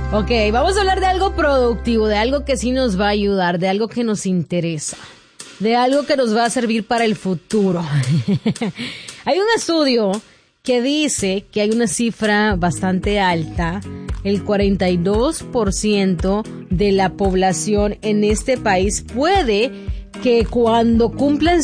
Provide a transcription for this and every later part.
Ok, vamos a hablar de algo productivo, de algo que sí nos va a ayudar, de algo que nos interesa, de algo que nos va a servir para el futuro. Hay un estudio que dice que hay una cifra bastante alta, el 42% de la población en este país puede que cuando cumplan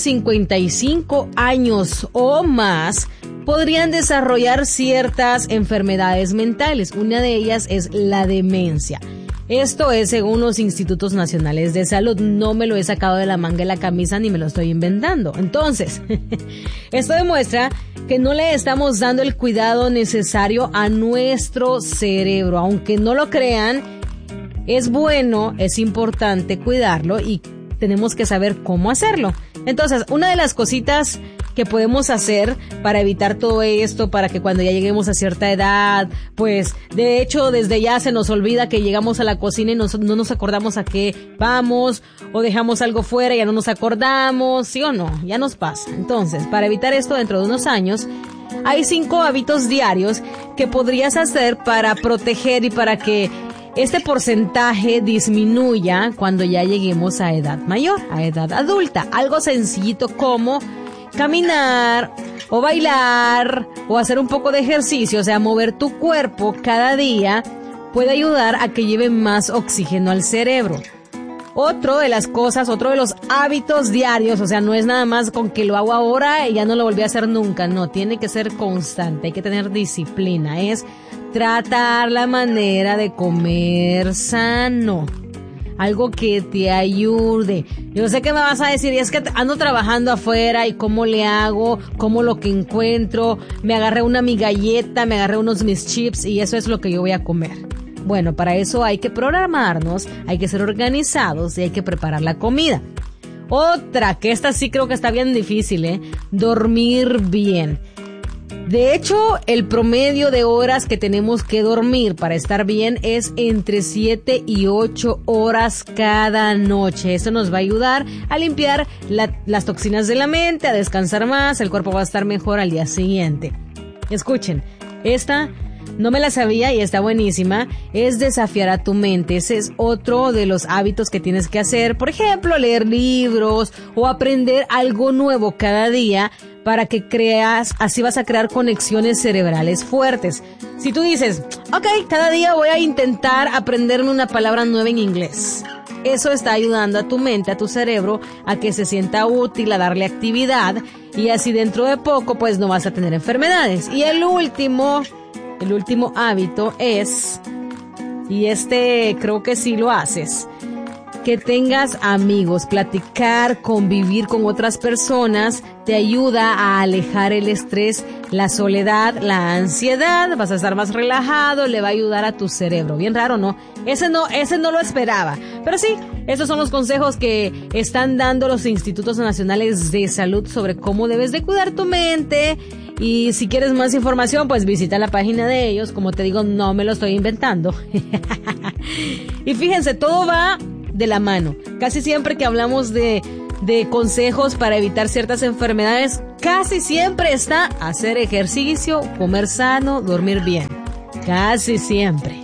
55 años o más podrían desarrollar ciertas enfermedades mentales. Una de ellas es la demencia. Esto es según los Institutos Nacionales de Salud. No me lo he sacado de la manga de la camisa ni me lo estoy inventando. Entonces, esto demuestra que no le estamos dando el cuidado necesario a nuestro cerebro. Aunque no lo crean, es bueno, es importante cuidarlo y tenemos que saber cómo hacerlo. Entonces, una de las cositas que podemos hacer para evitar todo esto, para que cuando ya lleguemos a cierta edad, pues de hecho desde ya se nos olvida que llegamos a la cocina y no nos acordamos a qué vamos, o dejamos algo fuera y ya no nos acordamos, ¿sí o no? Ya nos pasa. Entonces, para evitar esto dentro de unos años, hay 5 hábitos diarios que podrías hacer para proteger y para que este porcentaje disminuya cuando ya lleguemos a edad mayor, a edad adulta. Algo sencillito como caminar o bailar o hacer un poco de ejercicio, o sea, mover tu cuerpo cada día puede ayudar a que lleve más oxígeno al cerebro. Otro de los hábitos diarios, o sea, no es nada más con que lo hago ahora y ya no lo volví a hacer nunca, no, tiene que ser constante, hay que tener disciplina, es tratar la manera de comer sano. Algo que te ayude. Yo sé que me vas a decir, y es que ando trabajando afuera y cómo le hago, cómo lo que encuentro, me agarré mi galleta, me agarré mis chips y eso es lo que yo voy a comer. Bueno, para eso hay que programarnos, hay que ser organizados y hay que preparar la comida. Otra, que esta sí creo que está bien difícil, dormir bien. De hecho, el promedio de horas que tenemos que dormir para estar bien es entre 7 y 8 horas cada noche. Eso nos va a ayudar a limpiar las toxinas de la mente, a descansar más, el cuerpo va a estar mejor al día siguiente. Escuchen, esta no me la sabía y está buenísima, es desafiar a tu mente. Ese es otro de los hábitos que tienes que hacer. Por ejemplo, leer libros o aprender algo nuevo cada día para que así vas a crear conexiones cerebrales fuertes. Si tú dices, ok, cada día voy a intentar aprenderme una palabra nueva en inglés. Eso está ayudando a tu mente, a tu cerebro, a que se sienta útil, a darle actividad y así dentro de poco pues no vas a tener enfermedades. Y el último hábito es, y creo que sí lo haces, que tengas amigos. Platicar, convivir con otras personas te ayuda a alejar el estrés, la soledad, la ansiedad. Vas a estar más relajado, le va a ayudar a tu cerebro. Bien raro, ¿no? Ese no lo esperaba. Pero sí, esos son los consejos que están dando los Institutos Nacionales de Salud sobre cómo debes de cuidar tu mente. Y si quieres más información, pues visita la página de ellos. Como te digo, no me lo estoy inventando. Y fíjense, todo va de la mano. Casi siempre que hablamos de consejos para evitar ciertas enfermedades, casi siempre está hacer ejercicio, comer sano, dormir bien. Casi siempre.